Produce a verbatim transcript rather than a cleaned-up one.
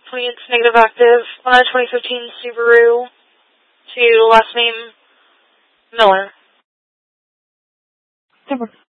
points negative active on a twenty fifteen Subaru to last name Miller. Super.